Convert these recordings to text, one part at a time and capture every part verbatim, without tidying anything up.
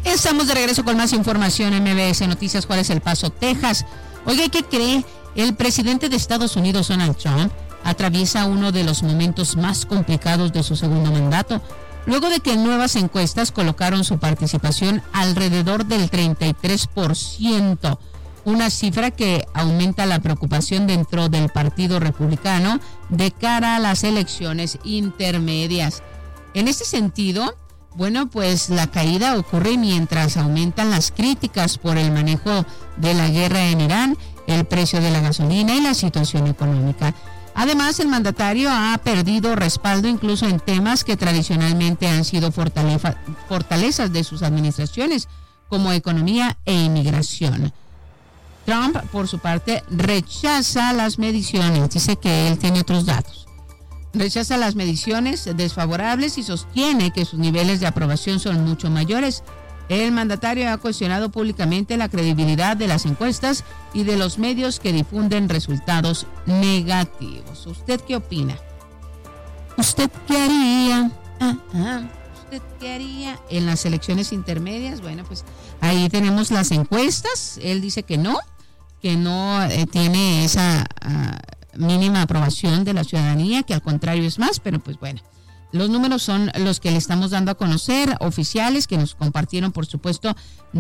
Estamos de regreso con más información en M B S Noticias. ¿Cuál es El Paso, Texas? Oiga, ¿qué cree? El presidente de Estados Unidos, Donald Trump, atraviesa uno de los momentos más complicados de su segundo mandato, luego de que nuevas encuestas colocaron su participación alrededor del treinta y tres por ciento, una cifra que aumenta la preocupación dentro del Partido Republicano de cara a las elecciones intermedias. En este sentido, bueno, pues la caída ocurre mientras aumentan las críticas por el manejo de la guerra en Irán, el precio de la gasolina y la situación económica. Además, el mandatario ha perdido respaldo incluso en temas que tradicionalmente han sido fortaleza, fortalezas de sus administraciones, como economía e inmigración. Trump, por su parte, rechaza las mediciones, dice que él tiene otros datos. Rechaza las mediciones desfavorables y sostiene que sus niveles de aprobación son mucho mayores. El mandatario ha cuestionado públicamente la credibilidad de las encuestas y de los medios que difunden resultados negativos. ¿Usted qué opina? ¿Usted qué haría? Ah, ah. ¿Usted qué haría en las elecciones intermedias? Bueno, pues ahí tenemos las encuestas. Él dice que no, que no eh, tiene esa uh, mínima aprobación de la ciudadanía, que al contrario es más, pero pues bueno. Los números son los que le estamos dando a conocer, oficiales, que nos compartieron, por supuesto,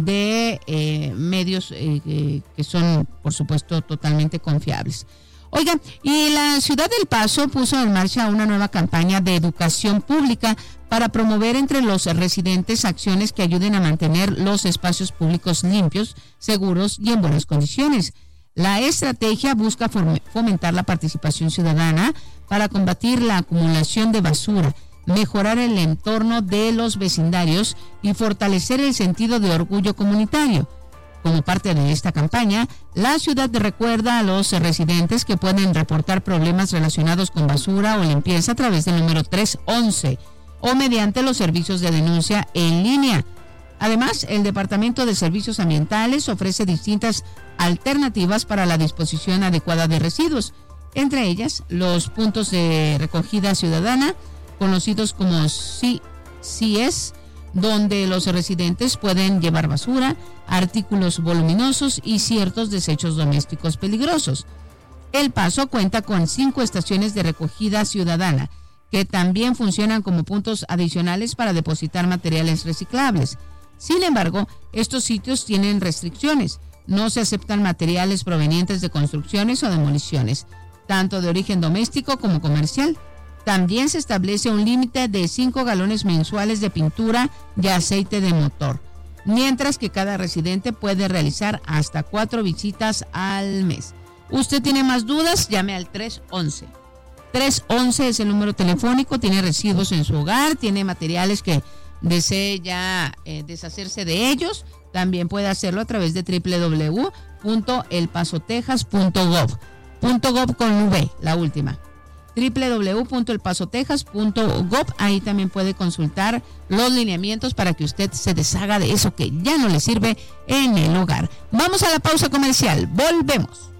de eh, medios eh, eh, que son, por supuesto, totalmente confiables. Oigan, y la ciudad del Paso puso en marcha una nueva campaña de educación pública para promover entre los residentes acciones que ayuden a mantener los espacios públicos limpios, seguros y en buenas condiciones. La estrategia busca fomentar la participación ciudadana para combatir la acumulación de basura, mejorar el entorno de los vecindarios y fortalecer el sentido de orgullo comunitario. Como parte de esta campaña, la ciudad recuerda a los residentes que pueden reportar problemas relacionados con basura o limpieza a través del número tres once o mediante los servicios de denuncia en línea. Además, el Departamento de Servicios Ambientales ofrece distintas alternativas para la disposición adecuada de residuos, entre ellas los puntos de recogida ciudadana, conocidos como C C S, donde los residentes pueden llevar basura, artículos voluminosos y ciertos desechos domésticos peligrosos. El Paso cuenta con cinco estaciones de recogida ciudadana, que también funcionan como puntos adicionales para depositar materiales reciclables. Sin embargo, estos sitios tienen restricciones. No se aceptan materiales provenientes de construcciones o demoliciones, tanto de origen doméstico como comercial. También se establece un límite de cinco galones mensuales de pintura y aceite de motor, mientras que cada residente puede realizar hasta cuatro visitas al mes. ¿Usted tiene más dudas? Llame al tres once. tres once es el número telefónico. Tiene residuos en su hogar, tiene materiales que desee ya eh, deshacerse de ellos. También puede hacerlo a través de doble u doble u doble u punto el paso texas punto gov. .gov con V, la última. doble u doble u doble u punto el paso texas punto gov. Ahí también puede consultar los lineamientos para que usted se deshaga de eso que ya no le sirve en el hogar. Vamos a la pausa comercial. Volvemos.